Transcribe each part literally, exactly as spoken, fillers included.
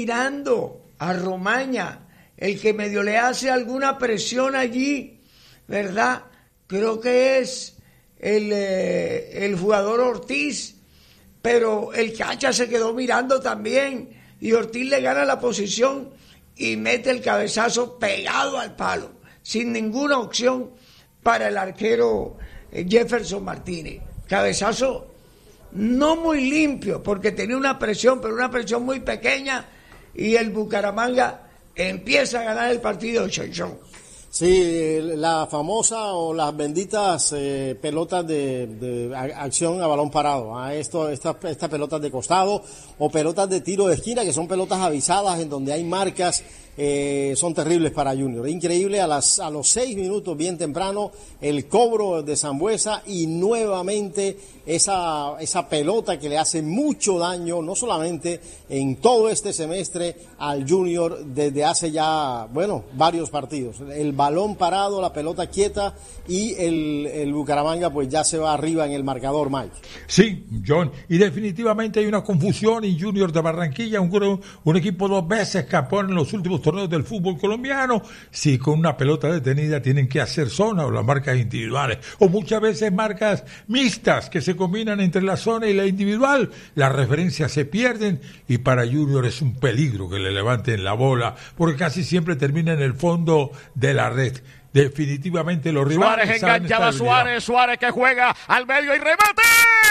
mirando a Romaña, el que medio le hace alguna presión allí, ¿verdad? Creo que es el, eh, el jugador Ortiz, pero el Cacha se quedó mirando también y Ortiz le gana la posición y mete el cabezazo pegado al palo, sin ninguna opción para el arquero eh, Jefferson Martínez. Cabezazo no muy limpio, porque tenía una presión, pero una presión muy pequeña, y el Bucaramanga empieza a ganar el partido de Chonchón. Sí, la famosa o las benditas eh, pelotas de, de acción a balón parado, ¿ah? Esto, estas, estas pelotas de costado o pelotas de tiro de esquina, que son pelotas avisadas en donde hay marcas, eh, son terribles para Junior. Increíble, a las a los seis minutos, bien temprano, el cobro de Sambueza y nuevamente esa esa pelota que le hace mucho daño, no solamente en todo este semestre al Junior desde hace ya, bueno, varios partidos. El balón parado, la pelota quieta y el, el Bucaramanga pues ya se va arriba en el marcador, Mike. Sí, John, y definitivamente hay una confusión en Junior de Barranquilla, un, un equipo dos veces campeón en los últimos torneos del fútbol colombiano. Si con una pelota detenida tienen que hacer zona o las marcas individuales, o muchas veces marcas mixtas que se combinan entre la zona y la individual, las referencias se pierden y para Junior es un peligro que le levanten la bola, porque casi siempre termina en el fondo de la red. Definitivamente los rivales. Suárez enganchaba, Suárez, Suárez que juega al medio y remate,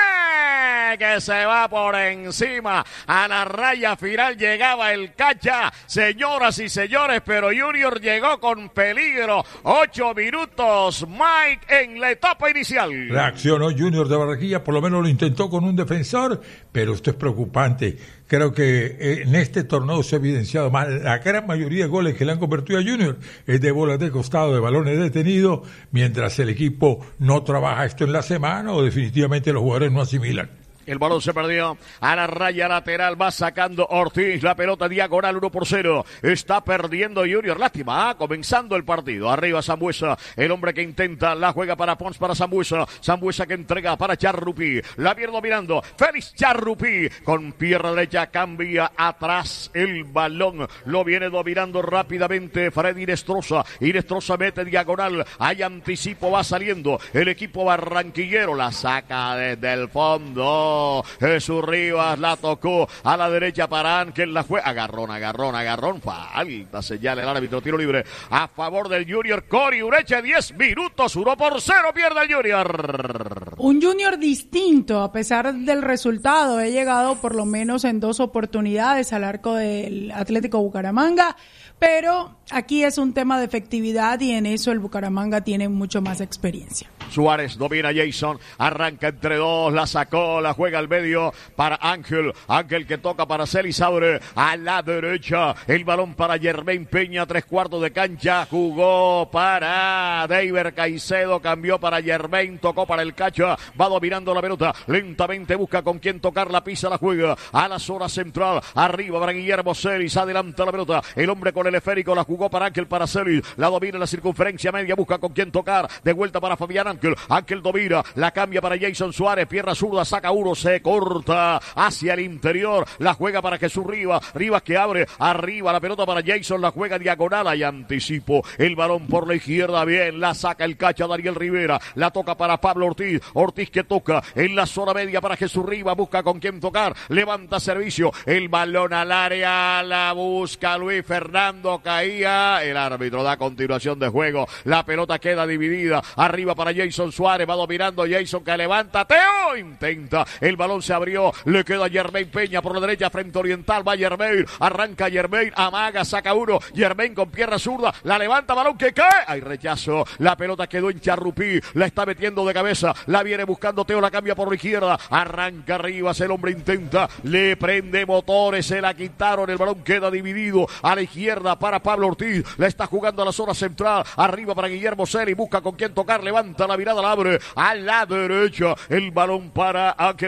que se va por encima a la raya final, llegaba el Cacha, señoras y señores, pero Junior llegó con peligro. Ocho minutos, Mike, en la etapa inicial. Reaccionó Junior de Barranquilla, por lo menos lo intentó con un defensor, pero esto es preocupante. Creo que en este torneo se ha evidenciado más. La gran mayoría de goles que le han convertido a Junior es de bolas de costado, de balones detenidos, mientras el equipo no trabaja esto en la semana o definitivamente los jugadores no asimilan. El balón se perdió a la raya lateral, va sacando Ortiz, la pelota diagonal, uno por cero, está perdiendo Junior, lástima, ¿eh? Comenzando el partido, arriba Sambueza, el hombre que intenta, la juega para Pons, para Sambueza, Sambueza que entrega para Charrupi, la viene dominando, Félix Charrupi, con pierna derecha, cambia atrás el balón, lo viene dominando rápidamente Freddy Inestrosa, Inestrosa mete diagonal, hay anticipo, va saliendo, el equipo barranquillero, la saca desde el fondo, Jesús Rivas la tocó a la derecha para Ángel, la fue agarrón, agarrón, agarrón, falta, señala el árbitro, tiro libre a favor del Junior. Cori Ureche, diez minutos, uno por cero, pierde el Junior. Un Junior distinto, a pesar del resultado, he llegado por lo menos en dos oportunidades al arco del Atlético Bucaramanga, pero aquí es un tema de efectividad y en eso el Bucaramanga tiene mucho más experiencia. Suárez domina a Jason, arranca entre dos, la sacó, la juega al medio para Ángel, Ángel que toca para Celis, abre a la derecha, el balón para Germain Peña, tres cuartos de cancha, jugó para Deiber Caicedo, cambió para Germain, tocó para el Cacha, va dominando la pelota, lentamente busca con quién tocar, la pisa, la juega a la zona central, arriba para Guillermo Celis, adelanta la pelota, el hombre con el esférico, la jugó para Ángel, para Celis, la domina en la circunferencia media, busca con quién tocar, de vuelta para Fabián Ángel, Ángel domina, la cambia para Jason Suárez, pierna zurda, saca uno, se corta hacia el interior, la juega para Jesús Rivas, Rivas que abre, arriba la pelota para Jason, la juega diagonal, hay anticipo, el balón por la izquierda, bien, la saca el Cacha Daniel Rivera, la toca para Pablo Ortiz, Ortiz que toca en la zona media para Jesús Rivas, busca con quién tocar, levanta servicio, el balón al área, la busca Luis Fernando, caía, el árbitro da continuación de juego, la pelota queda dividida, arriba para Jason Suárez, va dominando Jason que levanta, Teo, intenta, el balón se abrió, le queda Germain Peña por la derecha frente Oriental, va Germain, arranca Germain, amaga, saca uno, Germain con pierna zurda, la levanta, balón que cae, hay rechazo, la pelota quedó en Charrupí, la está metiendo de cabeza, la viene buscando Teo, la cambia por la izquierda, arranca Rivas, el hombre intenta, le prende motores, se la quitaron, el balón queda dividido, a la izquierda para Pablo Ortiz, la está jugando a la zona central, arriba para Guillermo Celi, busca con quién tocar, levanta la mirada, la abre, a la derecha, el balón para Ángel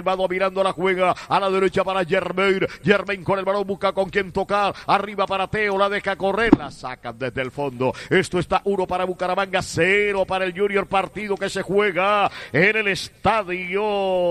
va dominando la juega a la derecha para Germain. Germain con el balón busca con quien tocar. Arriba para Teo, la deja correr, la sacan desde el fondo. Esto está uno para Bucaramanga, cero para el Junior. Partido que se juega en el estadio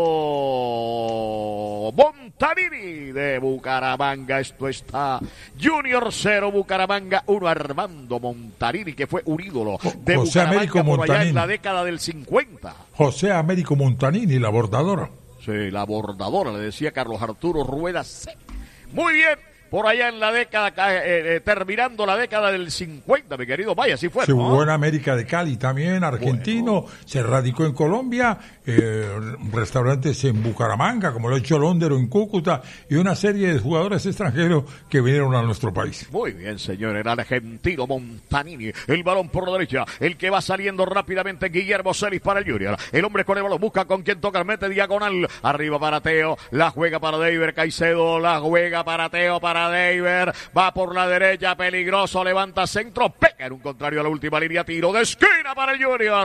Montanini de Bucaramanga. Esto está Junior cero, Bucaramanga uno. Armando Montanini, que fue un ídolo de José Bucaramanga Américo por allá Montanini. en la década del cincuenta. José Américo Montanini, la bordadora. Sí, la bordadora, le decía Carlos Arturo Rueda. Muy bien, por allá en la década, eh, eh, terminando la década del cincuenta, mi querido. Vaya, así fue, Se ¿no? jugó en América de Cali también, argentino, bueno. Se radicó en Colombia, eh, restaurantes en Bucaramanga, como lo ha hecho Londero en Cúcuta, y una serie de jugadores extranjeros que vinieron a nuestro país. Muy bien, señor, el argentino Montanini, el balón por la derecha, el que va saliendo rápidamente, Guillermo Celis para el Junior, el hombre con el balón, busca con quien toca, mete diagonal, arriba para Teo, la juega para David Caicedo, la juega para Teo, para David, va por la derecha, peligroso, levanta centro, pega en un contrario a la última línea, tiro de esquina para el Junior.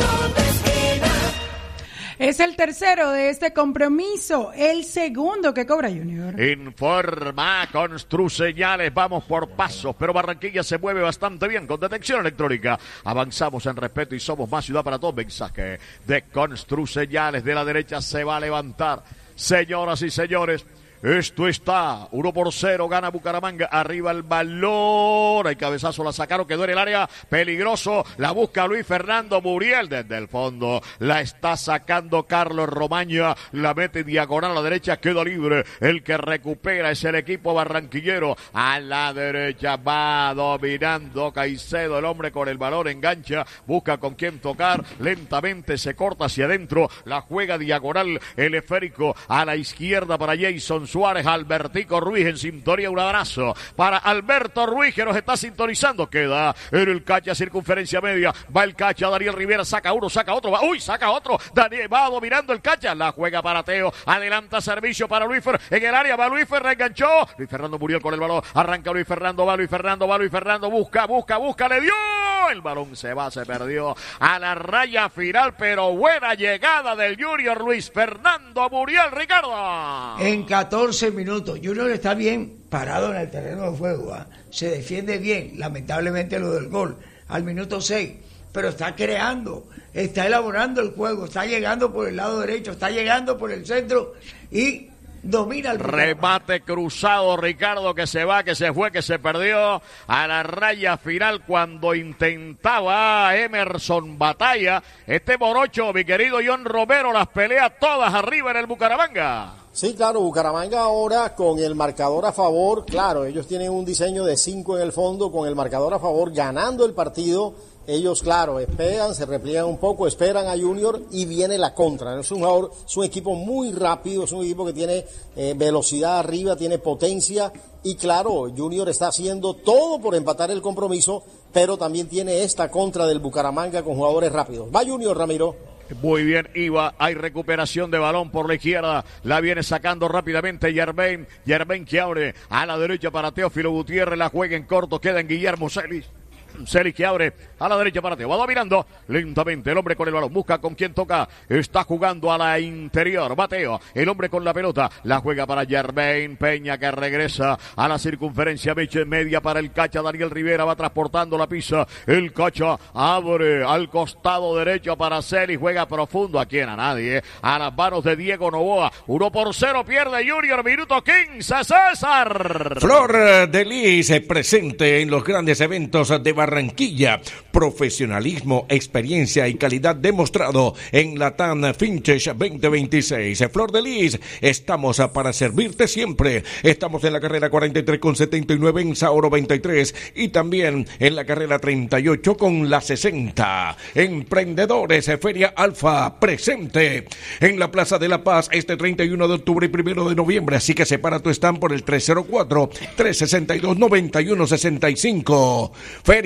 Es el tercero de este compromiso, el segundo que cobra Junior. Informa Construseñales, vamos por pasos, pero Barranquilla se mueve bastante bien con detección electrónica. Avanzamos en respeto y somos más ciudad para todos. Mensaje de Construseñales, de la derecha se va a levantar. Señoras y señores, esto está uno por cero, gana Bucaramanga, arriba el balón, hay cabezazo, la sacaron, quedó en el área, peligroso, la busca Luis Fernando Muriel desde el fondo, la está sacando Carlos Romaña, la mete diagonal a la derecha, queda libre, el que recupera es el equipo barranquillero, a la derecha va dominando Caicedo, el hombre con el balón, engancha, busca con quién tocar, lentamente se corta hacia adentro, la juega diagonal, el esférico a la izquierda para Jason Suárez, Albertico Ruiz en sintonía, un abrazo para Alberto Ruiz que nos está sintonizando, queda en el cacha, circunferencia media, va el cacha, Daniel Rivera, saca uno, saca otro, va, uy, saca otro, Daniel va dominando el cacha, la juega para Teo, adelanta servicio para Luis Fer, en el área va Luis Fer, reenganchó, Luis Fernando Muriel con el balón, arranca Luis Fernando, va Luis Fernando, va Luis Fernando, busca, busca, busca, le dio, el balón se va, se perdió a la raya final, pero buena llegada del Junior, Luis Fernando Muriel, Ricardo. En catorce minutos, Junior está bien parado en el terreno de juego, ¿eh? Se defiende bien, lamentablemente lo del gol al minuto seis, pero está creando, está elaborando el juego, está llegando por el lado derecho, está llegando por el centro y domina el remate cruzado, Ricardo, que se va, que se fue, que se perdió a la raya final cuando intentaba Emerson Batalla. Este morocho, mi querido John Romero, las pelea todas arriba en el Bucaramanga. Sí, claro, Bucaramanga ahora con el marcador a favor, claro, ellos tienen un diseño de cinco en el fondo, con el marcador a favor, ganando el partido, ellos, claro, esperan, se repliegan un poco, esperan a Junior y viene la contra. Es un jugador, es un equipo muy rápido, es un equipo que tiene eh, velocidad arriba, tiene potencia y claro, Junior está haciendo todo por empatar el compromiso, pero también tiene esta contra del Bucaramanga con jugadores rápidos. Va Junior, Ramiro. Muy bien, Iba, hay recuperación de balón por la izquierda, la viene sacando rápidamente Germain, Germain que abre a la derecha para Teófilo Gutiérrez, la juega en corto, queda en Guillermo Celis. Celis que abre a la derecha para Teo, va dominando lentamente el hombre con el balón, busca con quien toca, está jugando a la interior, Mateo, el hombre con la pelota, la juega para Germain Peña que regresa a la circunferencia media para el cacha, Daniel Rivera va transportando la pisa, el cacha abre al costado derecho para Celis, juega profundo, a quien a nadie, eh, a las manos de Diego Novoa, uno por cero pierde Junior, minuto quince, César. Flor de Lis presente en los grandes eventos de Barranquilla, profesionalismo, experiencia y calidad demostrado en la T A N Vintage veinte veintiséis. Flor de Lis, estamos para servirte siempre. Estamos en la carrera cuarenta y tres con setenta y nueve en Sao noventa y tres y también en la carrera treinta y ocho con la sesenta. Emprendedores, Feria Alfa, presente en la Plaza de la Paz este treinta y uno de octubre y primero de noviembre, así que separa tu stand por el tres cero cuatro, tres seis dos, nueve uno seis cinco. Feria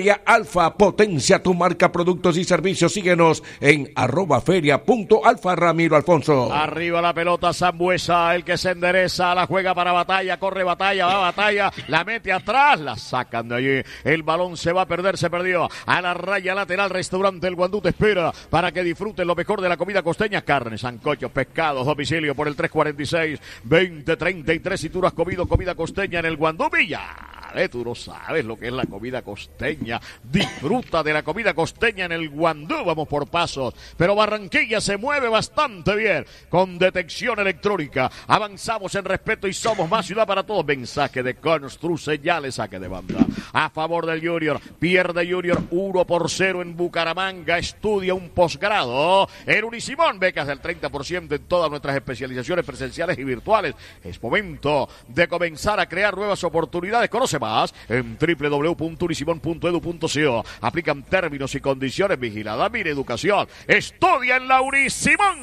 Feria Alfa, potencia tu marca, productos y servicios. Síguenos en arroba feria punto alfa. Ramiro Alfonso. Arriba la pelota, Sambuesa, el que se endereza, la juega para Batalla, corre Batalla, va Batalla, la mete atrás, la sacan de allí. El balón se va a perder, se perdió. A la raya lateral, restaurante El Guandú te espera para que disfruten lo mejor de la comida costeña. Carne, sancochos, pescados, domicilio por el tres cuarenta y seis, veinte treinta y tres. Si tú no has comido comida costeña en El Guandú, Villa. Eh, tú no sabes lo que es la comida costeña. Disfruta de la comida costeña en El Guandú. Vamos por pasos. Pero Barranquilla se mueve bastante bien con detección electrónica. Avanzamos en respeto y somos más ciudad para todos. Mensaje de Constru, señales, saque de banda. A favor del Junior. Pierde Junior uno por cero en Bucaramanga. Estudia un posgrado en Unisimón. Becas del treinta por ciento en todas nuestras especializaciones presenciales y virtuales. Es momento de comenzar a crear nuevas oportunidades. Conoce más en doble u doble u doble u punto unisimón punto edu punto co. Aplican términos y condiciones. Vigilada Mire Educación. Estudia en la Unisimón.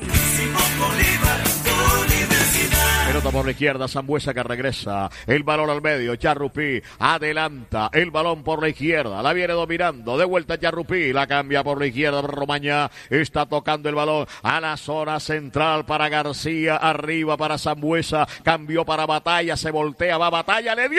Pelota por la izquierda, Sambuesa que regresa. El balón al medio, Charrupí adelanta. El balón por la izquierda, la viene dominando. De vuelta Charrupí, la cambia por la izquierda. Romaña está tocando el balón a la zona central para García. Arriba para Sambuesa. Cambió para Batalla, se voltea, va Batalla, le dio.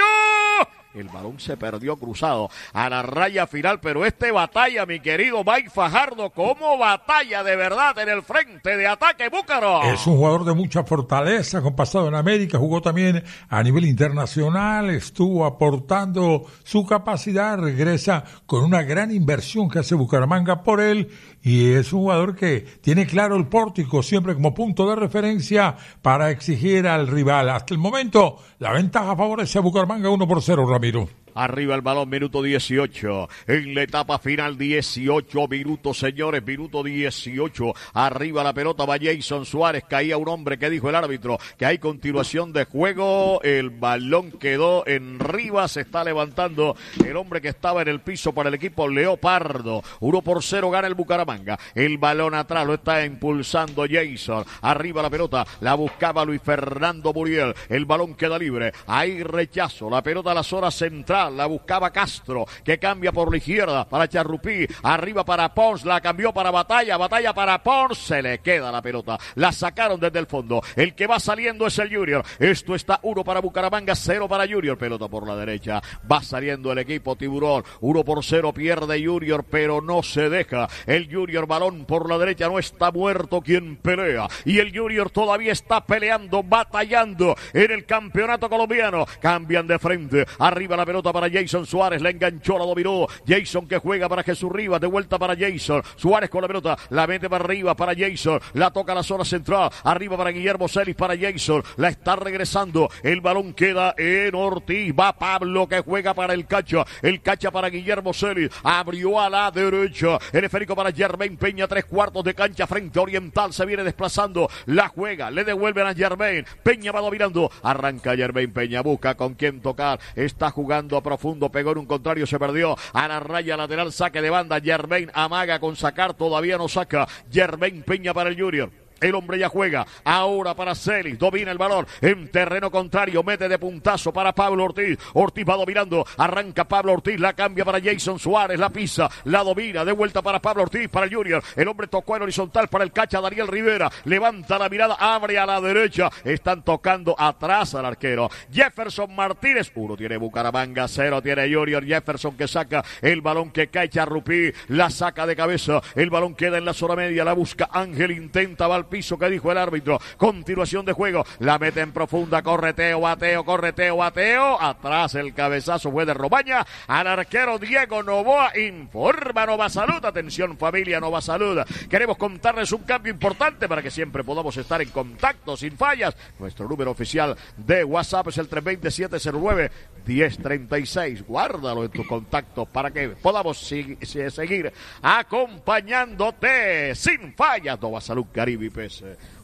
El balón se perdió cruzado a la raya final, pero este Batalla, mi querido Mike Fajardo, como batalla de verdad en el frente de ataque Búcaro. Es un jugador de mucha fortaleza, con pasado en América, jugó también a nivel internacional, estuvo aportando su capacidad, regresa con una gran inversión que hace Bucaramanga por él, y es un jugador que tiene claro el pórtico, siempre como punto de referencia para exigir al rival. Hasta el momento, la ventaja favorece a Bucaramanga uno por cero, Ramiro. Arriba el balón, minuto dieciocho. En la etapa final, dieciocho minutos, señores, minuto dieciocho. Arriba la pelota, va Jason Suárez. Caía un hombre, que dijo el árbitro que hay continuación de juego. El balón quedó en Rivas. Se está levantando el hombre que estaba en el piso para el equipo Leopardo. uno por cero gana el Bucaramanga. El balón atrás lo está impulsando Jason. Arriba la pelota, la buscaba Luis Fernando Muriel. El balón queda libre. Hay rechazo. La pelota a la zona central. La buscaba Castro, que cambia por la izquierda para Charrupí, arriba para Pons, la cambió para Batalla, Batalla para Pons, se le queda la pelota, la sacaron desde el fondo, el que va saliendo es el Junior. Esto está uno para Bucaramanga, cero para Junior. Pelota por la derecha, va saliendo el equipo Tiburón, uno por cero, pierde Junior, pero no se deja el Junior. Balón por la derecha, no está muerto quien pelea, y el Junior todavía está peleando, batallando en el campeonato colombiano. Cambian de frente, arriba la pelota para Jason Suárez, la enganchó, la dominó. Jason que juega para Jesús Rivas, de vuelta para Jason. Suárez con la pelota, la mete para arriba para Jason, la toca a la zona central, arriba para Guillermo Celis, para Jason, la está regresando. El balón queda en Ortiz, va Pablo que juega para el Cacha, el Cacha para Guillermo Celis, abrió a la derecha, el esférico para Germain Peña, tres cuartos de cancha frente a Oriental, se viene desplazando, la juega, le devuelven a Germain, Peña va dominando, arranca Germain Peña, busca con quién tocar, está jugando a profundo, pegó en un contrario, se perdió a la raya lateral, saque de banda. Germain amaga con sacar, todavía no saca. Germain Peña para el Junior. El hombre ya juega, ahora para Celis, domina el balón en terreno contrario, mete de puntazo para Pablo Ortiz, Ortiz va dominando, arranca Pablo Ortiz, la cambia para Jason Suárez, la pisa, la domina, de vuelta para Pablo Ortiz, para el Junior, el hombre tocó en horizontal para el Cacha, Daniel Rivera, levanta la mirada, abre a la derecha, están tocando atrás al arquero, Jefferson Martínez, uno tiene Bucaramanga, cero tiene Junior, Jefferson que saca el balón que cae Charrupí, la saca de cabeza, el balón queda en la zona media, la busca Ángel, intenta, va al piso, que dijo el árbitro, continuación de juego, la mete en profunda, correteo, bateo, correteo, bateo, atrás el cabezazo fue de Romaña, al arquero Diego Novoa, informa Nova Salud, atención familia Nova Salud, queremos contarles un cambio importante para que siempre podamos estar en contacto sin fallas, nuestro número oficial de WhatsApp es el tres dos cero, siete cero nueve, uno cero tres seis, guárdalo en tus contactos para que podamos si, si, seguir acompañándote sin fallas. Nova Salud Caribe.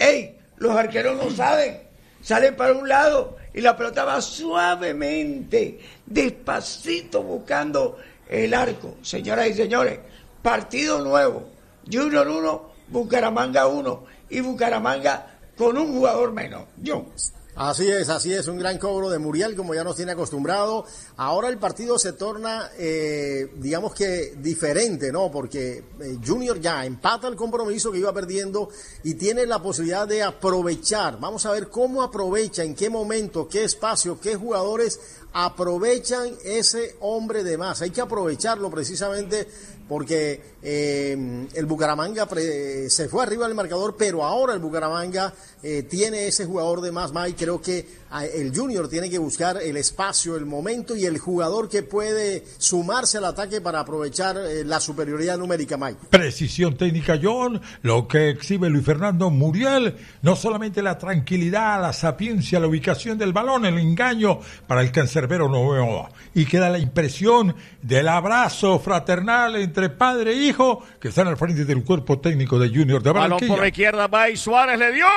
¡Ey! Los arqueros no saben. Salen para un lado y la pelota va suavemente, despacito, buscando el arco. Señoras y señores, partido nuevo. Junior uno, Bucaramanga uno. Y Bucaramanga con un jugador menos. John. Así es, así es, un gran cobro de Muriel, como ya nos tiene acostumbrado. Ahora el partido se torna, eh, digamos que diferente, ¿no? Porque eh, Junior ya empata el compromiso que iba perdiendo y tiene la posibilidad de aprovechar. Vamos a ver cómo aprovecha, en qué momento, qué espacio, qué jugadores aprovechan ese hombre de más. Hay que aprovecharlo precisamente porque eh, el Bucaramanga pre, se fue arriba del marcador, pero ahora el Bucaramanga eh, tiene ese jugador de más, Mike. Creo que el Junior tiene que buscar el espacio, el momento y el jugador que puede sumarse al ataque para aprovechar eh, la superioridad numérica, Mike. Precisión técnica, John, lo que exhibe Luis Fernando Muriel, no solamente la tranquilidad, la sapiencia, la ubicación del balón, el engaño para el cancerbero Novoa, y queda la impresión del abrazo fraternal entre padre e hijo que están al frente del cuerpo técnico de Junior de Barranquilla. Balón por la izquierda, va y Suárez le dio.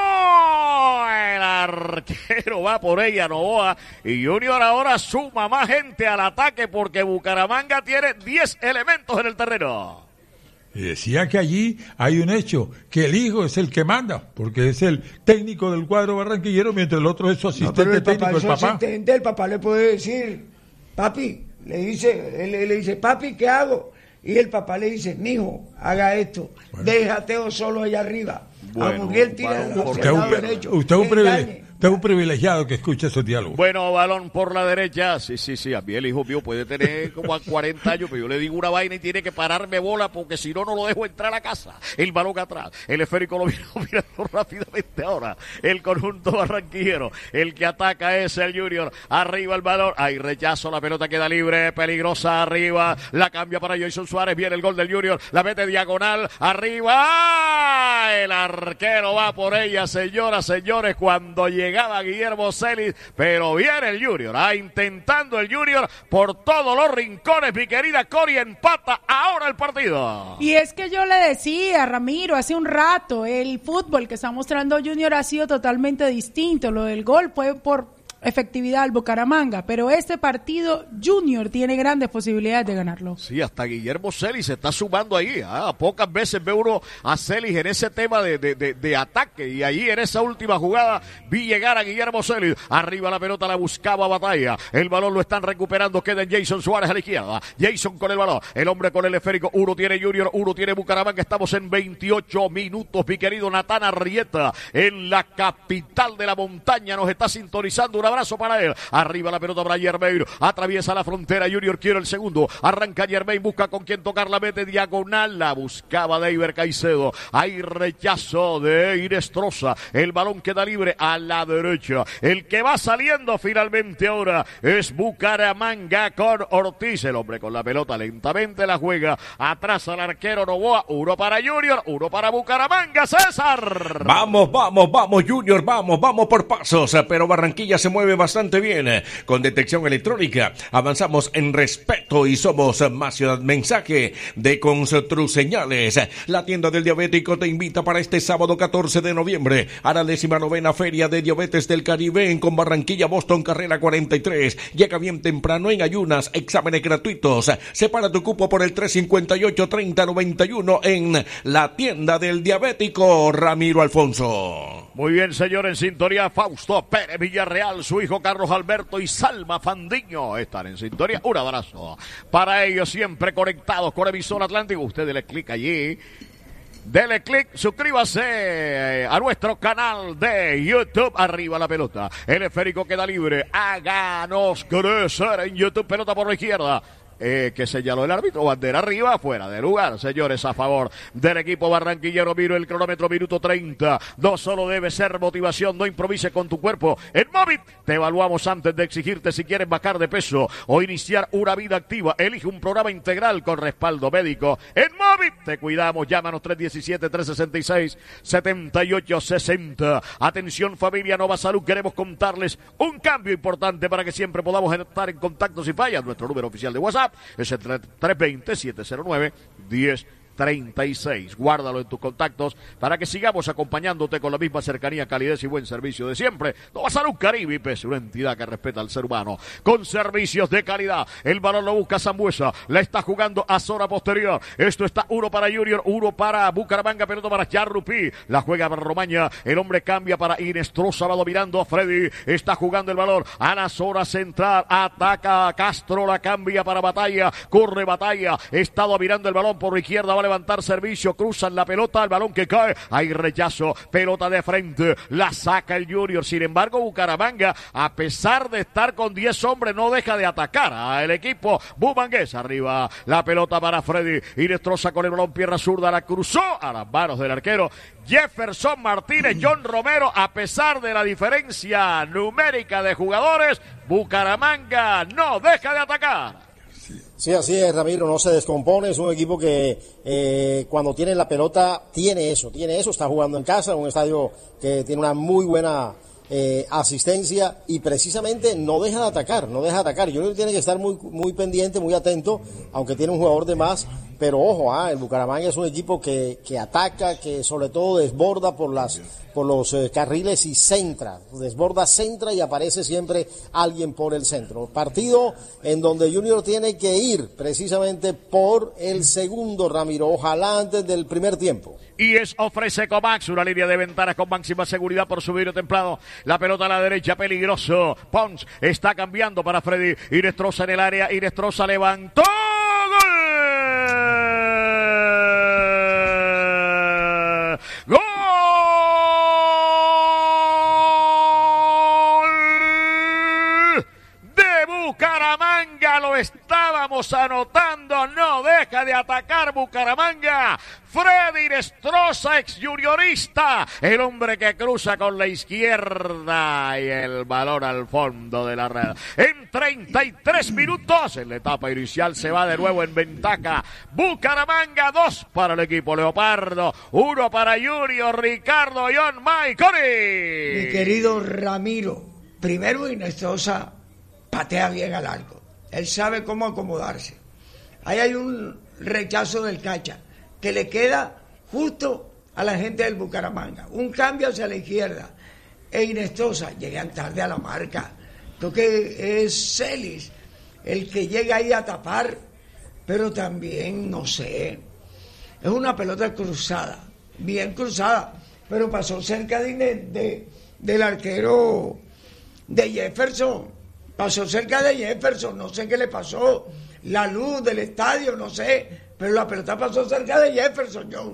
El arquero va por ella, Novoa, y Junior ahora suma más gente al ataque porque Bucaramanga tiene diez elementos en el terreno. Y decía que allí hay un hecho, que el hijo es el que manda, porque es el técnico del cuadro barranquillero, mientras el otro es su asistente no, el técnico, papá, el papá. Asistente, el papá le puede decir, papi, le dice, él, él le dice, papi, ¿qué hago? Y el papá le dice, mijo, haga esto, bueno. Déjate solo allá arriba. Bueno, a Muriel tira balón por usted, un, derecho, usted, un privile- usted es un privilegiado que escucha esos diálogos. Bueno, balón por la derecha. Sí, sí, sí. A mí el hijo mío puede tener como a cuarenta años, pero yo le digo una vaina y tiene que pararme bola porque si no, no lo dejo entrar a la casa. El balón atrás. El esférico lo vino mirando rápidamente ahora. El conjunto barranquillero. El que ataca es el Junior. Arriba el balón. Hay rechazo. La pelota queda libre. Peligrosa arriba. La cambia para Jason Suárez. Viene el gol del Junior. La mete diagonal. Arriba. El arquero va por ella, señoras, señores, cuando llegaba Guillermo Celis, pero viene el Junior, ah, intentando el Junior por todos los rincones, mi querida Cori, empata ahora el partido. Y es que yo le decía, Ramiro, hace un rato, el fútbol que está mostrando Junior ha sido totalmente distinto, lo del gol fue por efectividad al Bucaramanga, pero este partido Junior tiene grandes posibilidades de ganarlo. Sí, hasta Guillermo Celis se está sumando ahí, ¿ah? Pocas veces ve uno a Celis en ese tema de, de, de, de ataque, y ahí en esa última jugada vi llegar a Guillermo Celis, arriba la pelota la buscaba Batalla, el balón lo están recuperando, queda en Jason Suárez a la izquierda, Jason con el balón, el hombre con el esférico, uno tiene Junior, uno tiene Bucaramanga, estamos en veintiocho minutos, mi querido Natán Arrieta, en la capital de la montaña, nos está sintonizando, una abrazo para él, arriba la pelota para Yermeiro, atraviesa la frontera, Junior quiere el segundo, arranca Yermeiro, busca con quien tocar, la mete diagonal, la buscaba Deiber Caicedo, hay rechazo de Inestrosa, el balón queda libre a la derecha, el que va saliendo finalmente ahora es Bucaramanga con Ortiz, el hombre con la pelota lentamente la juega, atrás al arquero Novoa, uno para Junior, uno para Bucaramanga, César. Vamos, vamos, vamos Junior, vamos, vamos por pasos, pero Barranquilla se mueve bastante bien con detección electrónica. Avanzamos en respeto y somos más ciudad. Mensaje de Construseñales. La tienda del diabético te invita para este sábado catorce de noviembre a la décima novena Feria de Diabetes del Caribe en con Barranquilla, Boston, carrera cuarenta y tres. Llega bien temprano en ayunas, exámenes gratuitos. Separa tu cupo por el tres cincuenta y ocho, treinta noventa y uno en la tienda del diabético. Ramiro Alfonso. Muy bien, señor, en sintonía Fausto Pérez Villarreal, su hijo Carlos Alberto y Salma Fandiño están en sintonía. Un abrazo para ellos, siempre conectados con Emisor Atlántico. Usted dele clic allí, dele clic, suscríbase a nuestro canal de YouTube. Arriba la pelota, el esférico queda libre, háganos crecer en YouTube, pelota por la izquierda. Eh, que señaló el árbitro, bandera arriba, fuera de lugar, señores, a favor del equipo barranquillero. Miro el cronómetro, minuto treinta, no solo debe ser motivación, no improvise con tu cuerpo. En Movit te evaluamos antes de exigirte si quieres bajar de peso o iniciar una vida activa. Elige un programa integral con respaldo médico. En Movit te cuidamos, llámanos tres diecisiete, tres sesenta y seis, setenta y ocho sesenta. Atención familia Nova Salud, queremos contarles un cambio importante para que siempre podamos estar en contacto si falla. Nuestro número oficial de WhatsApp es el tres dos cero, siete cero nueve, uno cero treinta y seis. Guárdalo en tus contactos para que sigamos acompañándote con la misma cercanía, calidez y buen servicio de siempre. Nova Salud Caribe, es una entidad que respeta al ser humano con servicios de calidad. El balón lo busca Sambuesa, la está jugando a zona posterior. Esto está uno para Junior, uno para Bucaramanga, pelota para Charrupí, la juega para Romaña, el hombre cambia para Inestrosa, va dominando a Freddy, está jugando el balón a la zona central, ataca Castro, la cambia para Batalla, corre Batalla, está dominando el balón por la izquierda, va a levantar servicio, cruzan la pelota, el balón que cae, hay rechazo, pelota de frente, la saca el Junior. Sin embargo, Bucaramanga, a pesar de estar con diez hombres, no deja de atacar al equipo bumangués. Arriba la pelota para Freddy, Inestrosa con el balón, pierna zurda, la cruzó a las manos del arquero Jefferson Martínez. John Romero, a pesar de la diferencia numérica de jugadores, Bucaramanga no deja de atacar. Sí, así es, Ramiro, no se descompone, es un equipo que eh, cuando tiene la pelota tiene eso, tiene eso, está jugando en casa, un estadio que tiene una muy buena eh, asistencia y precisamente no deja de atacar, no deja de atacar. Yo creo que tiene que estar muy muy pendiente, muy atento, aunque tiene un jugador de más, pero ojo, ah, el Bucaramanga es un equipo que, que ataca, que sobre todo desborda por las por los eh, carriles y centra, desborda, centra y aparece siempre alguien por el centro. Partido en donde Junior tiene que ir precisamente por el segundo, Ramiro, ojalá antes del primer tiempo. Y es ofrece Comax, una línea de ventanas con máxima seguridad por su vidrio templado. La pelota a la derecha, peligroso. Pons está cambiando para Freddy. Inestrosa en el área, Inestrosa levantó. ¡Gol! ¡Gol! De Bucaramanga, lo estábamos anotando, no deja de atacar Bucaramanga. Freddy Inestrosa, ex juniorista, el hombre que cruza con la izquierda y el balón al fondo de la red. En treinta y tres minutos, en la etapa inicial se va de nuevo en ventaja. Bucaramanga, dos para el equipo Leopardo, uno para Junior, Ricardo, John Maiconi. Mi querido Ramiro, primero Inestrosa patea bien al arco. Él sabe cómo acomodarse. Ahí hay un rechazo del Cacha que le queda justo a la gente del Bucaramanga. Un cambio hacia la izquierda. E Inestrosa, llegan tarde a la marca. Creo que es Celis el que llega ahí a tapar, pero también, no sé, es una pelota cruzada, bien cruzada, pero pasó cerca de, de, del arquero de Jefferson. Pasó cerca de Jefferson, no sé qué le pasó, la luz del estadio, no sé, pero la pelota pasó cerca de Jefferson, John.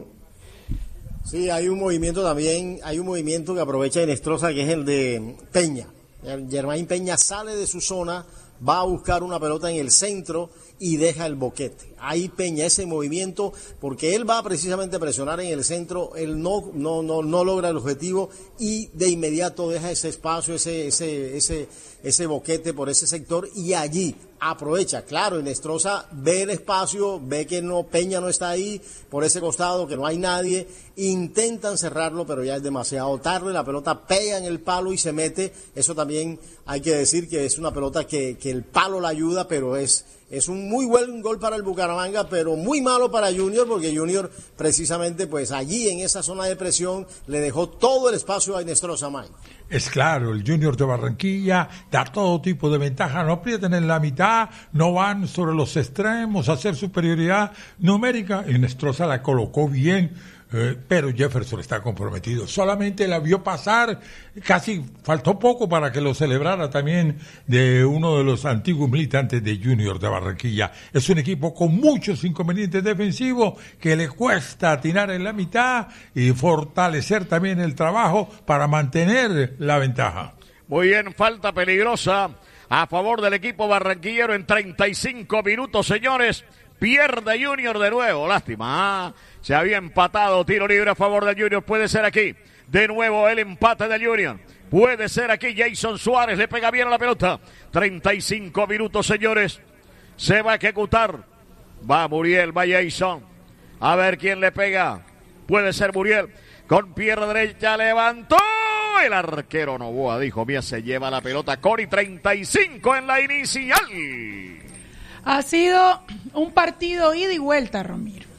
Sí, hay un movimiento también, hay un movimiento que aprovecha Inestrosa, que es el de Peña. Germain Peña sale de su zona, va a buscar una pelota en el centro y deja el boquete. Ahí Peña, ese movimiento, porque él va precisamente a presionar en el centro, él no no no no logra el objetivo y de inmediato deja ese espacio, ese ese ese ese boquete por ese sector y allí aprovecha. Claro, Inestrosa ve el espacio, ve que no Peña no está ahí por ese costado, que no hay nadie, intentan cerrarlo, pero ya es demasiado tarde, la pelota pega en el palo y se mete. Eso también hay que decir que es una pelota que que el palo la ayuda, pero es Es un muy buen gol para el Bucaramanga, pero muy malo para Junior, porque Junior precisamente pues allí en esa zona de presión le dejó todo el espacio a Inestrosa, Mike. Es claro, el Junior de Barranquilla da todo tipo de ventaja, no aprietan en la mitad, no van sobre los extremos a hacer superioridad numérica. Inestrosa la colocó bien, eh, pero Jefferson está comprometido. Solamente la vio pasar, casi faltó poco para que lo celebrara también de uno de los antiguos militantes de Junior de Barranquilla. Es un equipo con muchos inconvenientes defensivos que le cuesta atinar en la mitad y fortalecer también el trabajo para mantener la ventaja. Muy bien, falta peligrosa a favor del equipo barranquillero en treinta y cinco minutos, señores. Pierde Junior de nuevo, lástima. ¿eh? Se había empatado, tiro libre a favor del Junior, puede ser aquí. De nuevo el empate del Junior. Puede ser aquí. Jason Suárez le pega bien a la pelota. treinta y cinco minutos, señores. Se va a ejecutar. Va Muriel, va Jason. A ver quién le pega. Puede ser Muriel. Con pierna derecha levantó. El arquero Novoa dijo, mía, se lleva la pelota. Cori, treinta y cinco en la inicial. Ha sido un partido ida y vuelta, Ramiro.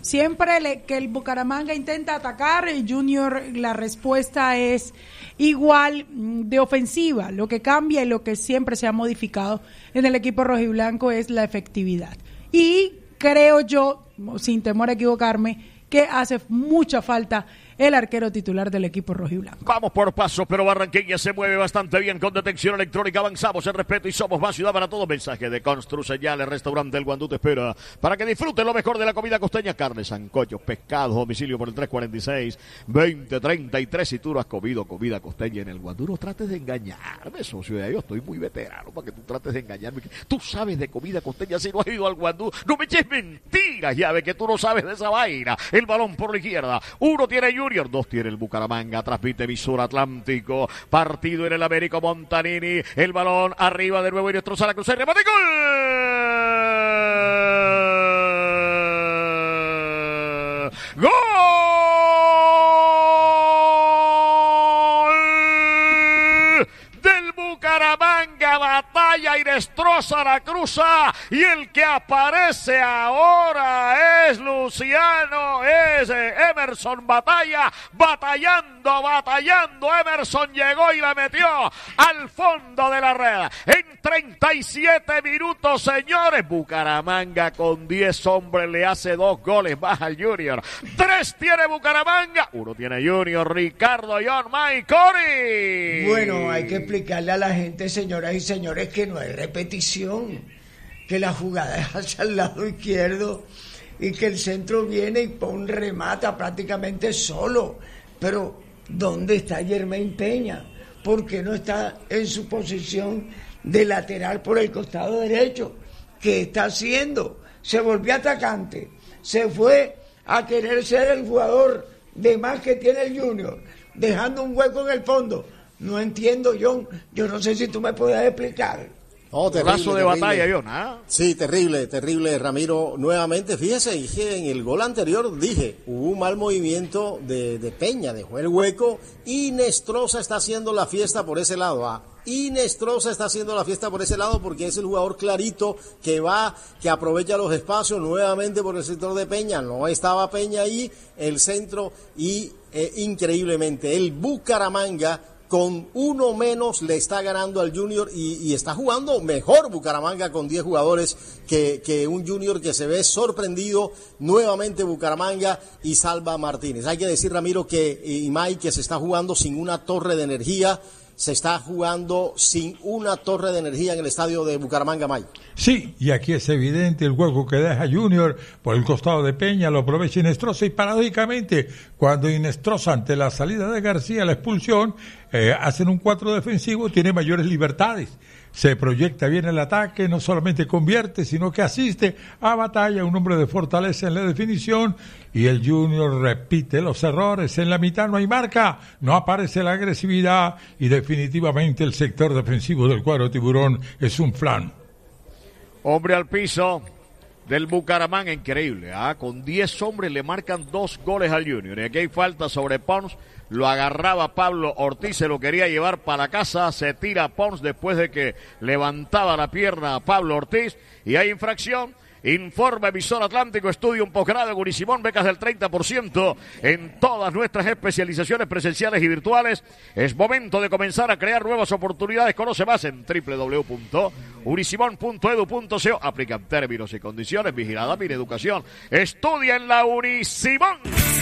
siempre le, que el Bucaramanga intenta atacar, el Junior, la respuesta es igual de ofensiva. Lo que cambia y lo que siempre se ha modificado en el equipo rojiblanco es la efectividad. Y creo yo, sin temor a equivocarme, que hace mucha falta el arquero titular del equipo rojiblanco. Vamos por pasos, pero Barranquilla se mueve bastante bien con detección electrónica. Avanzamos en respeto y somos más ciudad para todo. Mensaje de Constru Señales, Restaurante El Guandú te espera para que disfruten lo mejor de la comida costeña: carnes, sancochos, pescados, domicilio por el tres cuarenta y seis, veinte treinta y tres. Si tú no has comido comida costeña en El Guandú, no trates de engañarme, socio. Yo estoy muy veterano para que tú trates de engañarme. Tú sabes de comida costeña si no has ido al Guandú. No me eches mentiras, ya ve que tú no sabes de esa vaina. El balón por la izquierda. Uno tiene Junior, dos tiene el Bucaramanga. Transmite emisora Atlántico. Partido en el Américo Montanini. El balón arriba de nuevo y nuestro Sala Cruz. ¡Remate, gol! ¡Gol! Del Bucaramanga. Batalla y destroza la cruza. Y el que aparece ahora es Luciano, es Emerson Batalla, batallando, batallando. Emerson llegó y la metió al fondo de la red. En treinta y siete minutos, señores, Bucaramanga con diez hombres le hace dos goles más al Junior. Tres tiene Bucaramanga, uno tiene Junior. Ricardo, John, Mike, Cory. Bueno, hay que explicarle a la gente, señoras y señores, que no hay repetición, que la jugada es hacia el lado izquierdo y que el centro viene y pone, remata prácticamente solo. Pero ¿dónde está Yermain Peña? ¿Por qué no está en su posición de lateral por el costado derecho? ¿Qué está haciendo? Se volvió atacante, se fue a querer ser el jugador de más que tiene el Junior, dejando un hueco en el fondo. No entiendo, John, yo no sé si tú me puedes explicar. Oh, terrible, Brazo de terrible. batalla, John, ¿ah? Sí, terrible, terrible, Ramiro. Nuevamente, fíjese, dije en el gol anterior, dije, hubo un mal movimiento de, de Peña, dejó el hueco, y Nestroza está haciendo la fiesta por ese lado, ¿ah? Y Nestroza está haciendo la fiesta por ese lado porque es el jugador clarito que va, que aprovecha los espacios nuevamente por el sector de Peña. No estaba Peña ahí, el centro, y eh, increíblemente el Bucaramanga con uno menos le está ganando al Junior y, y está jugando mejor Bucaramanga con diez jugadores que, que un Junior que se ve sorprendido. Nuevamente Bucaramanga y salva Martínez. Hay que decir, Ramiro, que y Mike, que se está jugando sin una torre de energía. Se está jugando sin una torre de energía en el estadio de Bucaramanga, Mike. Sí, y aquí es evidente el hueco que deja Junior por el costado de Peña, lo aprovecha Inestrosa, y paradójicamente, cuando Inestrosa, ante la salida de García, la expulsión, eh, hacen un cuatro defensivo, tiene mayores libertades. Se proyecta bien el ataque, no solamente convierte, sino que asiste a Batalla, un hombre de fortaleza en la definición, y el Junior repite los errores. En la mitad no hay marca, no aparece la agresividad, y definitivamente el sector defensivo del cuadro tiburón es un flan. Hombre al piso del Bucaramanga, increíble, ¿ah? Con diez hombres le marcan dos goles al Junior. Y aquí hay falta sobre Pons. Lo agarraba Pablo Ortiz, se lo quería llevar para la casa, se tira Pons después de que levantaba la pierna a Pablo Ortiz, y hay infracción. Informa emisor Atlántico, estudio un posgrado en Unisimón, becas del treinta por ciento en todas nuestras especializaciones presenciales y virtuales. Es momento de comenzar a crear nuevas oportunidades. Conoce más en doble u doble u doble u punto unisimón punto edu punto co. Aplican términos y condiciones. Vigilada mi educación. Estudia en la Unisimón.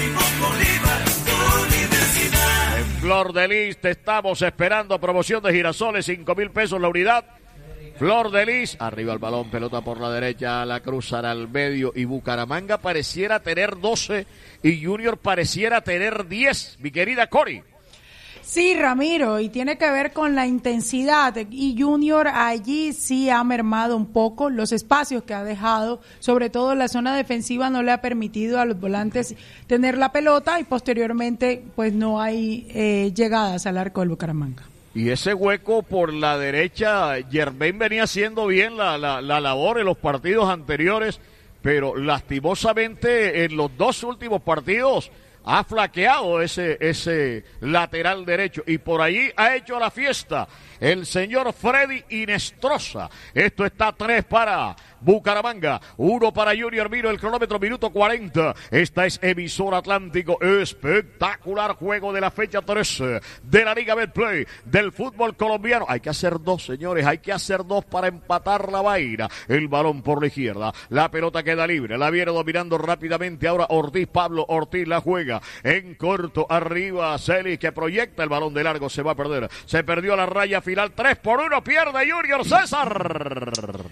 En Flor de Lis te estamos esperando. Promoción de girasoles, cinco mil pesos la unidad. Flor de Lis, arriba el balón, pelota por la derecha, la cruzará al medio, y Bucaramanga pareciera tener doce y Junior pareciera tener diez, mi querida Cory. Sí, Ramiro, y tiene que ver con la intensidad, y Junior allí sí ha mermado un poco los espacios que ha dejado, sobre todo en la zona defensiva no le ha permitido a los volantes tener la pelota, y posteriormente pues no hay eh, llegadas al arco del Bucaramanga. Y ese hueco por la derecha, Yermain venía haciendo bien la, la, la labor en los partidos anteriores, pero lastimosamente en los dos últimos partidos ha flaqueado ese, ese lateral derecho, y por allí ha hecho la fiesta el señor Freddy Inestrosa. Esto está tres para Bucaramanga, uno para Junior. Miro el cronómetro, minuto cuarenta. Esta es emisora Atlántico. Espectacular juego de la fecha trece de la Liga Betplay del fútbol colombiano. Hay que hacer dos, señores, hay que hacer dos para empatar la vaina. El balón por la izquierda, la pelota queda libre, la viene dominando rápidamente ahora Ortiz. Pablo Ortiz la juega en corto, arriba Celis que proyecta el balón de largo, se va a perder, se perdió la raya final, tres por uno, pierde Junior. César.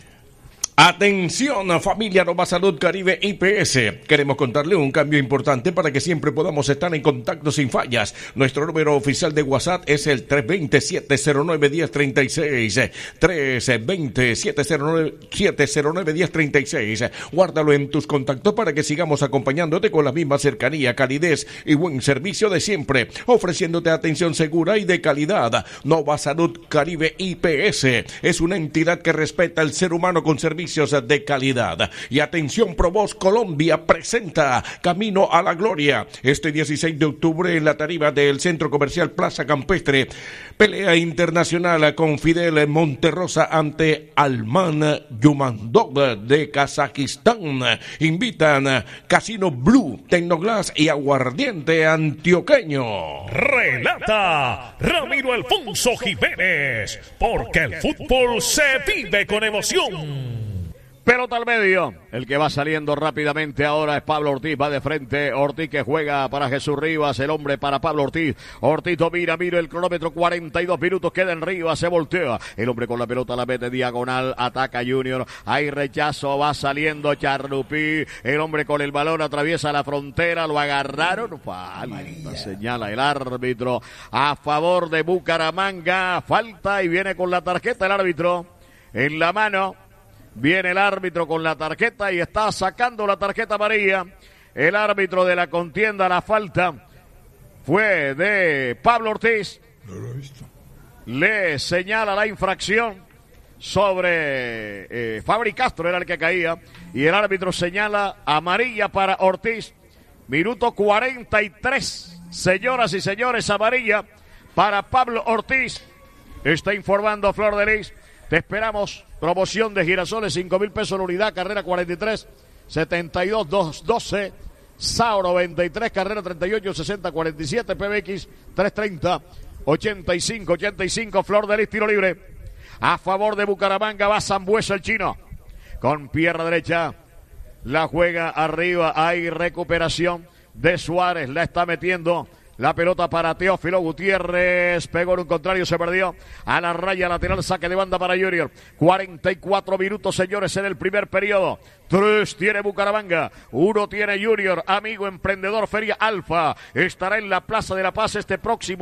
Atención, familia Nova Salud Caribe I P S. Queremos contarle un cambio importante para que siempre podamos estar en contacto sin fallas. Nuestro número oficial de WhatsApp es el tres dos cero, siete cero nueve, uno cero tres seis. tres dos cero, siete cero nueve, siete cero nueve, uno cero tres seis. Guárdalo en tus contactos para que sigamos acompañándote con la misma cercanía, calidez y buen servicio de siempre, ofreciéndote atención segura y de calidad. Nova Salud Caribe I P S es una entidad que respeta al ser humano con servicios de calidad. Y atención, Provoz Colombia presenta Camino a la Gloria este dieciséis de octubre en la tarima del Centro Comercial Plaza Campestre. Pelea internacional con Fidel Monterrosa ante Alman Yumandog de Kazajistán. Invitan Casino Blue, Tecnoglass y Aguardiente Antioqueño. Relata Ramiro Alfonso Jiménez, porque el fútbol se vive con emoción. Pelota al medio, el que va saliendo rápidamente ahora es Pablo Ortiz, va de frente, Ortiz que juega para Jesús Rivas, el hombre para Pablo Ortiz, Ortiz domina, mira el cronómetro, cuarenta y dos minutos, queda en Rivas, se voltea, el hombre con la pelota la mete diagonal, ataca Junior, hay rechazo, va saliendo Charrupí, el hombre con el balón atraviesa la frontera, lo agarraron, falta, señala el árbitro, a favor de Bucaramanga, falta y viene con la tarjeta el árbitro, en la mano. Viene el árbitro con la tarjeta y está sacando la tarjeta amarilla. El árbitro de la contienda, la falta fue de Pablo Ortiz. No lo he visto. Le señala la infracción sobre eh, Fabri Castro, era el que caía. Y el árbitro señala amarilla para Ortiz. Minuto cuarenta y tres. Señoras y señores, amarilla para Pablo Ortiz. Está informando Flor de Lis. Te esperamos. Promoción de girasoles, cinco mil pesos la unidad, carrera cuarenta y tres, setenta y dos, doce. Sao noventa y tres, carrera treinta y ocho, sesenta, cuarenta y siete, P B X trescientos treinta, ochenta y cinco, ochenta y cinco, Flor de Lis, tiro libre. A favor de Bucaramanga va Sambuesa el chino. Con pierna derecha, la juega arriba, hay recuperación de Suárez, la está metiendo. La pelota para Teófilo Gutiérrez, pegó en un contrario, se perdió a la raya lateral, saque de banda para Junior. cuarenta y cuatro minutos, señores, en el primer periodo. Tres tiene Bucaramanga, uno tiene Junior. Amigo emprendedor, Feria Alfa estará en la Plaza de la Paz este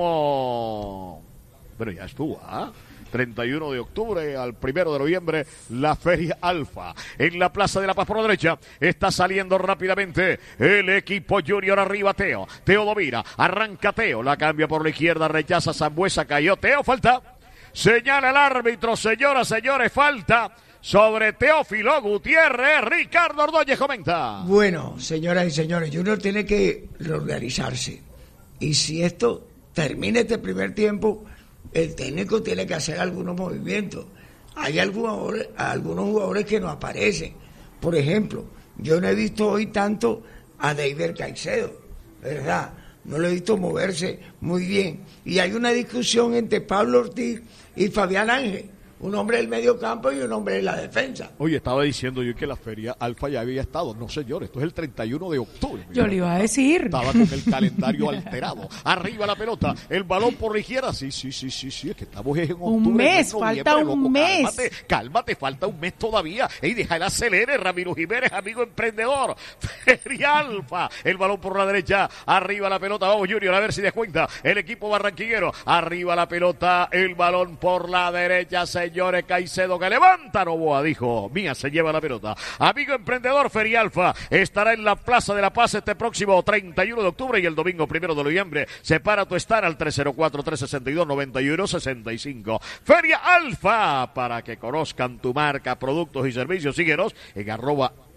próximo... Pero ya estuvo, ¿ah? ¿eh? treinta y uno de octubre al primero de noviembre, la Feria Alfa. En la Plaza de la Paz por la derecha, está saliendo rápidamente el equipo Junior arriba, Teo. Teo domina, arranca Teo, la cambia por la izquierda, rechaza Sambuesa, cayó Teo, falta. Señala el árbitro, señoras, señores, falta sobre Teófilo Gutiérrez. Ricardo Ordóñez comenta. Bueno, señoras y señores, Junior tiene que reorganizarse. Y si esto termina este primer tiempo, el técnico tiene que hacer algunos movimientos. Hay algunos, algunos jugadores que no aparecen. Por ejemplo, yo no he visto hoy tanto a David Caicedo, ¿verdad? No lo he visto moverse muy bien. Y hay una discusión entre Pablo Ortiz y Fabián Ángel, un hombre del medio campo y un hombre de la defensa. Oye, estaba diciendo yo que la Feria Alfa ya había estado. No, señor, esto es el treinta y uno de octubre. Yo le iba a decir. Estaba con el calendario alterado. Arriba la pelota, el balón por la izquierda. Sí, sí, sí, sí, sí, es que estamos en octubre. Un mes, falta un loco. mes. Cálmate, cálmate, falta un mes todavía. Ey, deja el acelere, Ramiro Jiménez, amigo emprendedor. Feria Alfa, el balón por la derecha. Arriba la pelota, vamos Junior, a ver si descuenta el equipo barranquillero. Arriba la pelota, el balón por la derecha, señores. Caicedo que levanta, Novoa dijo, mía se lleva la pelota. Amigo emprendedor, Feria Alfa estará en la Plaza de la Paz este próximo treinta y uno de octubre y el domingo primero de noviembre. Separa tu stand al tres cero cuatro, tres seis dos, nueve uno seis cinco. Feria Alfa, para que conozcan tu marca, productos y servicios. Síguenos en arroba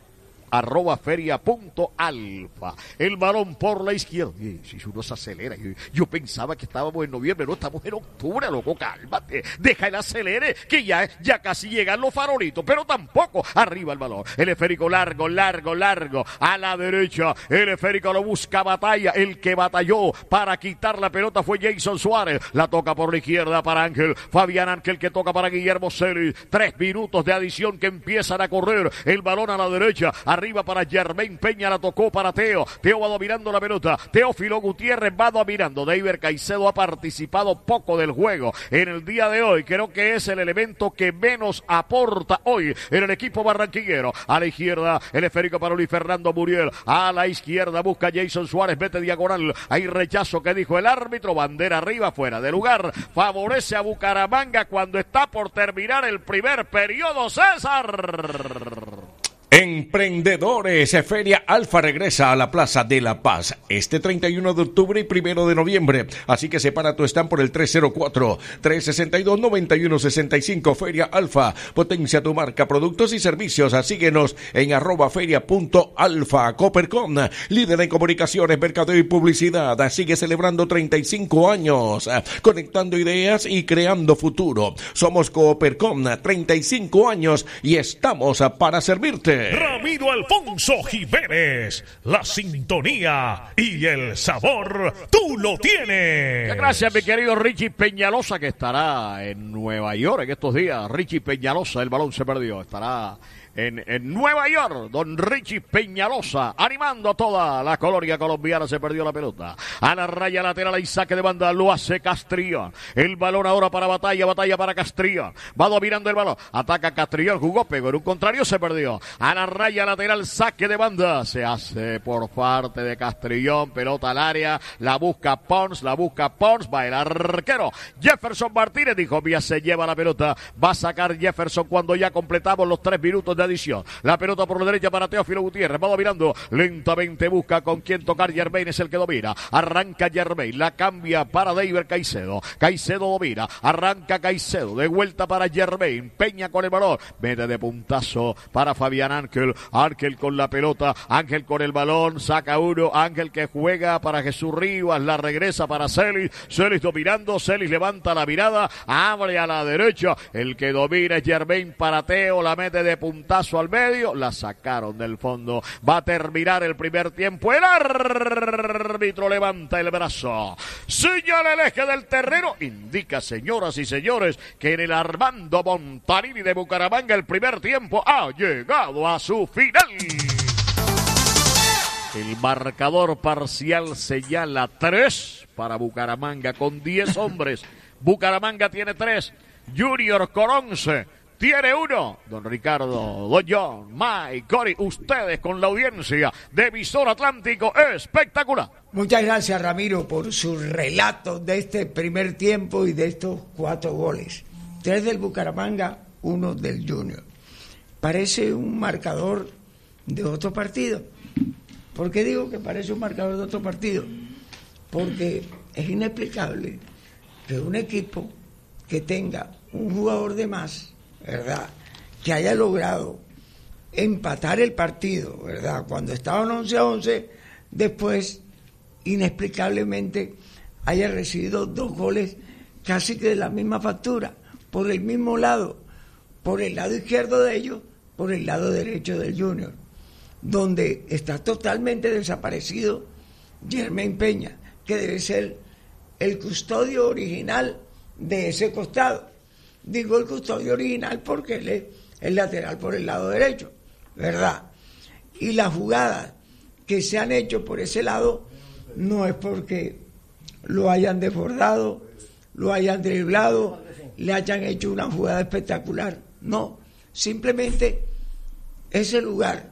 arroba feria punto alfa. El balón por la izquierda. Y si uno se acelera, yo, yo pensaba que estábamos en noviembre, no, estamos en octubre, loco, cálmate. Deja el acelere, que ya, ya casi llegan los farolitos, pero tampoco. Arriba el balón. El esférico largo, largo, largo. A la derecha, el esférico lo busca Batalla. El que batalló para quitar la pelota fue Jason Suárez. La toca por la izquierda para Ángel. Fabián Ángel que toca para Guillermo Celis. Tres minutos de adición que empiezan a correr. El balón a la derecha. Arriba para Jermaine Peña, la tocó para Teo. Teo va dominando la pelota. Teófilo Gutiérrez va dominando. David Caicedo ha participado poco del juego en el día de hoy. Creo que es el elemento que menos aporta hoy en el equipo barranquillero. A la izquierda, el esférico para Luis Fernando Muriel. A la izquierda busca Jason Suárez. Vete diagonal. Hay rechazo que dijo el árbitro. Bandera arriba, fuera de lugar. Favorece a Bucaramanga cuando está por terminar el primer periodo. César. Emprendedores, Feria Alfa regresa a la Plaza de la Paz este treinta y uno de octubre y primero de noviembre, así que separa tu stand por el tres cero cuatro, tres seis dos, nueve uno seis cinco. Feria Alfa, potencia tu marca, productos y servicios. Síguenos en arroba feria punto alfa. Coopercom, líder en comunicaciones, mercadeo y publicidad, sigue celebrando treinta y cinco años, conectando ideas y creando futuro. Somos Coopercom, treinta y cinco años y estamos para servirte. Ramiro Alfonso Jiménez, la sintonía y el sabor, tú lo tienes. Gracias, mi querido Richie Peñalosa, que estará en Nueva York en estos días. Richie Peñalosa, el balón se perdió, estará En, en Nueva York, don Richie Peñalosa, animando a toda la colonia colombiana. Se perdió la pelota. A la raya lateral y saque de banda lo hace Castrillón. El balón ahora para Batalla, Batalla para Castrillón. Va dominando el balón. Ataca Castrillón, jugó, pegó en un contrario, se perdió. A la raya lateral, saque de banda. Se hace por parte de Castrillón. Pelota al área, la busca Pons, la busca Pons. Va el arquero Jefferson Martínez. Dijo, Vía se lleva la pelota. Va a sacar Jefferson cuando ya completamos los tres minutos de adición. La pelota por la derecha para Teófilo Gutiérrez. Va dominando lentamente. Busca con quién tocar. Jermaine es el que domina. Arranca Jermaine. La cambia para David Caicedo. Caicedo domina. Arranca Caicedo. De vuelta para Jermaine. Peña con el balón. Mete de puntazo para Fabián Ángel. Ángel con la pelota. Ángel con el balón. Saca uno. Ángel que juega para Jesús Rivas. La regresa para Celis. Celis dominando. Celis levanta la mirada. Abre a la derecha. El que domina es Jermaine para Teo. La mete de puntazo al medio, la sacaron del fondo. Va a terminar el primer tiempo. El árbitro levanta el brazo, señala el eje del terreno, indica, señoras y señores, que en el Armando Montanini de Bucaramanga el primer tiempo ha llegado a su final. El marcador parcial señala tres para Bucaramanga con diez hombres. Bucaramanga tiene tres, Junior con once. Tiene uno, don Ricardo, don John, Mike, Cory, ustedes con la audiencia de Visor Atlántico. Espectacular. Muchas gracias, Ramiro, por su relato de este primer tiempo y de estos cuatro goles. Tres del Bucaramanga, uno del Junior. Parece un marcador de otro partido. ¿Por qué digo que parece un marcador de otro partido? Porque es inexplicable que un equipo que tenga un jugador de más, ¿verdad?, que haya logrado empatar el partido, ¿verdad?, cuando estaban once a once, después inexplicablemente haya recibido dos goles casi que de la misma factura, por el mismo lado, por el lado izquierdo de ellos, por el lado derecho del Junior, donde está totalmente desaparecido Jermaine Peña, que debe ser el custodio original de ese costado. Digo el custodio original porque él es el lateral por el lado derecho, ¿verdad? Y las jugadas que se han hecho por ese lado no es porque lo hayan desbordado, lo hayan driblado, le hayan hecho una jugada espectacular. No, simplemente ese lugar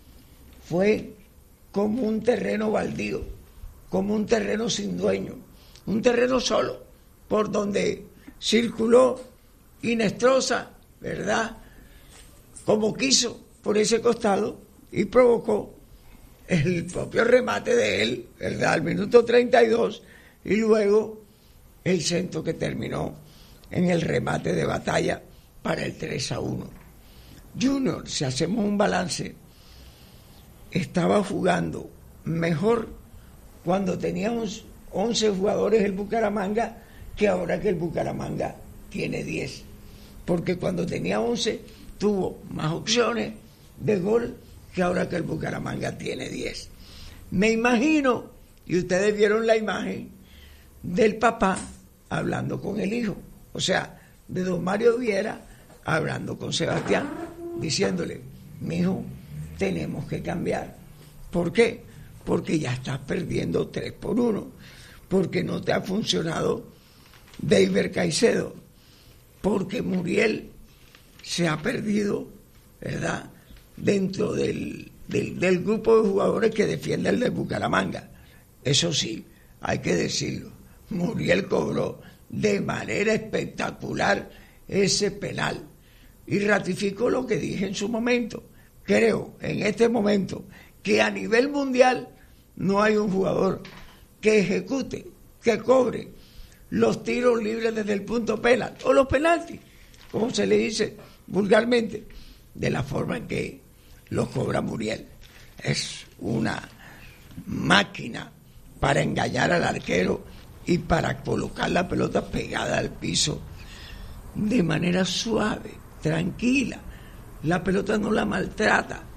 fue como un terreno baldío, como un terreno sin dueño, un terreno solo, por donde circuló Inestrosa, ¿verdad?, como quiso por ese costado y provocó el propio remate de él, ¿verdad?, al minuto treinta y dos, y luego el centro que terminó en el remate de Batalla para el tres a uno. Junior, si hacemos un balance, estaba jugando mejor cuando teníamos once jugadores el Bucaramanga que ahora que el Bucaramanga tiene diez. Porque cuando tenía once tuvo más opciones de gol que ahora que el Bucaramanga tiene diez. Me imagino, y ustedes vieron la imagen del papá hablando con el hijo, o sea, de don Mario Viera hablando con Sebastián, diciéndole, mijo, tenemos que cambiar. ¿Por qué? Porque ya estás perdiendo tres por uno, porque no te ha funcionado Deiber Caicedo, porque Muriel se ha perdido, ¿verdad?, dentro del, del, del grupo de jugadores que defiende el de Bucaramanga. Eso sí, hay que decirlo, Muriel cobró de manera espectacular ese penal y ratificó lo que dije en su momento. Creo en este momento que a nivel mundial no hay un jugador que ejecute, que cobre los tiros libres desde el punto penal o los penaltis, como se le dice vulgarmente, de la forma en que los cobra Muriel. Es una máquina para engañar al arquero y para colocar la pelota pegada al piso de manera suave, tranquila. La pelota no la maltrata.